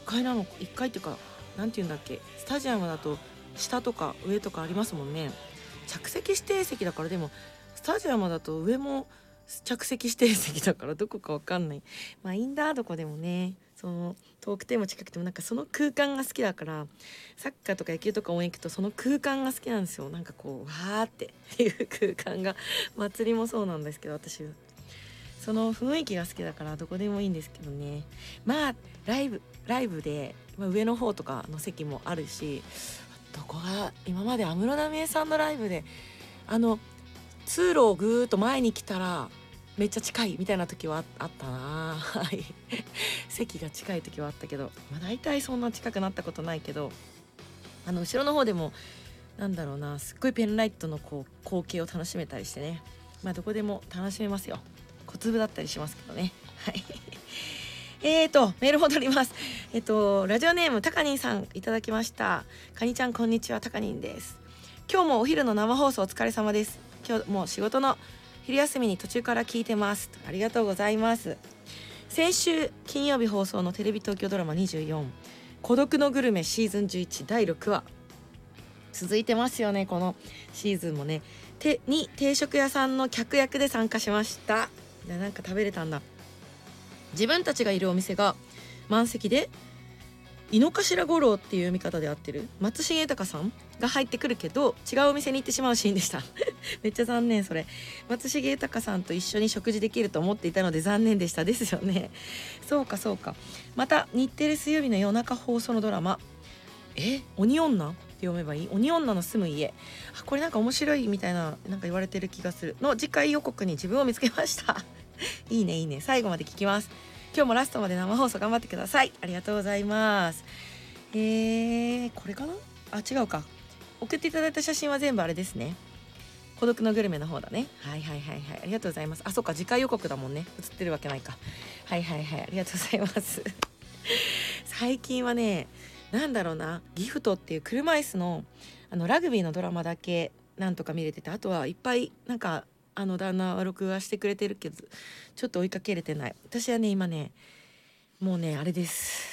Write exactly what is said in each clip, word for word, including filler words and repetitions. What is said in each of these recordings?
かいなのいっかいっていうかなんていうんだっけ、スタジアムだと下とか上とかありますもんね。着席指定席だから、でもスタジアムだと上も着席指定席だからどこかわかんない。まあいいんだ、どこでもね。その遠くても近くてもなんかその空間が好きだから、サッカーとか野球とか応援行くとその空間が好きなんですよ。なんかこうわーっていう空間が、祭りもそうなんですけど、私その雰囲気が好きだからどこでもいいんですけどね。まあライブライブで、まあ、上の方とかの席もあるし、どこが今まで安室奈美恵さんのライブであの通路をぐーっと前に来たらめっちゃ近いみたいな時はあったな。はい席が近い時はあったけど、まあ、大体そんな近くなったことないけど、あの後ろの方でもなんだろうな、すっごいペンライトのこう光景を楽しめたりしてね。まあどこでも楽しめますよ。小粒だったりしますけどね。はいえーとメール戻ります。えっとラジオネームたかにんさんいただきました。かにちゃんこんにちは、たかにんです。今日もお昼の生放送お疲れ様です。今日も仕事の昼休みに途中から聞いてます。ありがとうございます。先週金曜日放送のテレビ東京ドラマにじゅうよん孤独のグルメシーズンじゅういちだいろくわ続いてますよね。このシーズンもね、てに定食屋さんの客役で参加しました。なんか食べれたんだ。自分たちがいるお店が満席で、井の頭五郎っていう読み方で合ってる松重隆さんが入ってくるけど違うお店に行ってしまうシーンでしためっちゃ残念。それ松重隆さんと一緒に食事できると思っていたので残念でしたですよね。そうかそうか。また日テレ水曜日の夜中放送のドラマえ鬼女って読めばいい鬼女の住む家、あこれなんか面白いみたいななんか言われてる気がするの次回予告に自分を見つけましたいいねいいね、最後まで聞きます。今日もラストまで生放送頑張ってください。ありがとうございます。えー、これかなあ違うか、送っていただいた写真は全部あれですね、孤独のグルメの方だね。はいはいはいはい、ありがとうございます。あそっか、次回予告だもんね、映ってるわけないか。はいはいはい、ありがとうございます最近はね、なんだろうな、ギフトっていう車椅子のあのラグビーのドラマだけなんとか見れてて、あとはいっぱいなんかあの旦那は録画してくれてるけどちょっと追いかけれてない。私はね今ねもうねあれです。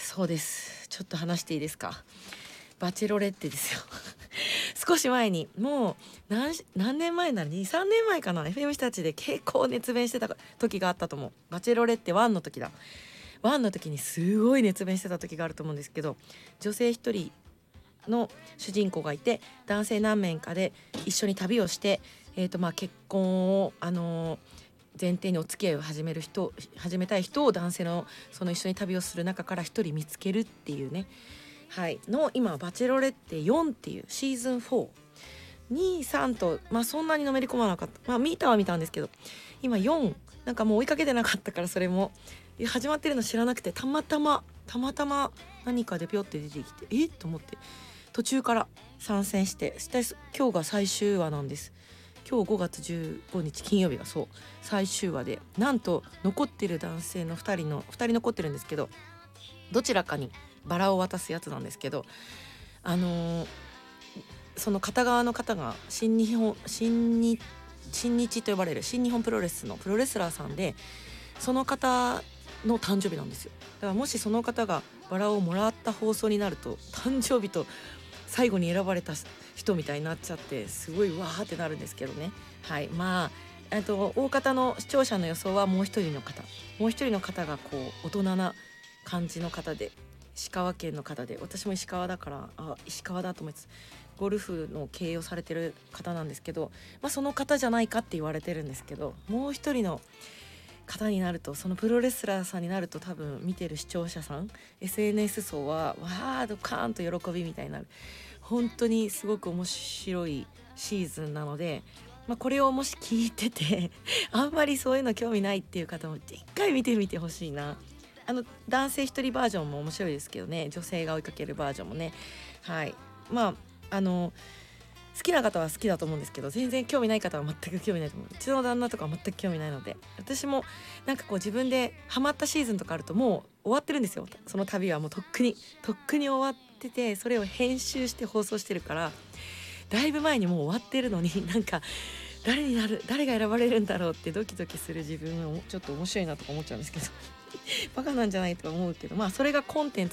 そうです、ちょっと話していいですか。バチェロレッテですよ少し前にもう 何, 何年前なの にさんねんまえかな、 エフエム 日立で結構熱弁してた時があったと思う。バチェロレッテワンの時だ。ワンの時にすごい熱弁してた時があると思うんですけど、女性一人の主人公がいて男性何名かで一緒に旅をして、えーとまあ、結婚を、あのー、前提にお付き合いを始める人始めたい人を男性のその一緒に旅をする中から一人見つけるっていうね、はいの今バチェロレッテよんっていうシーズンフォーに、さんと、まあ、そんなにのめり込まなかった。まあ見たは見たんですけど今よんなんかもう追いかけてなかったから、それも始まってるの知らなくて、たまたまたまたま何かでピョって出てきてえっと思って途中から参戦してして今日が最終話なんです。今日ごがつじゅうごにち金曜日がそう最終話で、なんと残ってる男性のふたりのふたり残ってるんですけど、どちらかにバラを渡すやつなんですけど、あのー、その片側の方が新日本新日新日と呼ばれる新日本プロレスのプロレスラーさんで、その方の誕生日なんですよ。だからもしその方がバラをもらった放送になると誕生日と最後に選ばれた人みたいになっちゃってすごいわーってなるんですけどね。はいまああと大方の視聴者の予想はもう一人の方もう一人の方がこう大人な感じの方で、石川県の方で、私も石川だからあ石川だと思いつつゴルフの経営をされてる方なんですけど、まあ、その方じゃないかって言われてるんですけど、もう一人の方になると、そのプロレスラーさんになると多分見てる視聴者さん エスエヌエス 層はわードカーンと喜びみたいになる。本当にすごく面白いシーズンなので、まあ、これをもし聞いててあんまりそういうの興味ないっていう方も一回見てみてほしいな。あの男性一人バージョンも面白いですけどね、女性が追いかけるバージョンもね。はいまああの好きな方は好きだと思うんですけど、全然興味ない方は全く興味ないと思う。うちの旦那とかは全く興味ないので、私もなんかこう自分でハマったシーズンとかあるともう終わってるんですよ。その旅はもうとっくにとっくに終わってて、それを編集して放送してるからだいぶ前にもう終わってるのに、なんか誰になる誰が選ばれるんだろうってドキドキする自分をちょっと面白いなとか思っちゃうんですけどバカなんじゃないとか思うけど、まあそれがコンテン